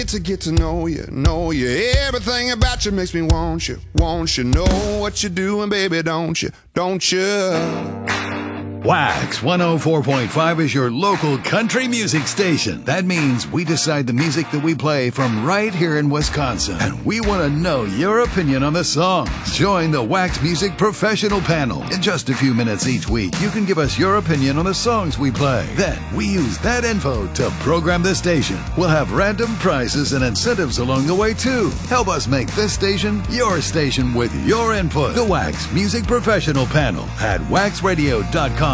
To get to know you. Everything about you makes me want you. Know what you're doing, baby, don't you? Wax 104.5 is your local country music station. That means we decide the music that we play from right here in Wisconsin. And we want to know your opinion on the songs. Join the Wax Music Professional Panel. In just a few minutes each week, you can give us your opinion on the songs we play. Then we use that info to program the station. We'll have random prizes and incentives along the way too. Help us make this station your station with your input. The Wax Music Professional Panel at waxradio.com.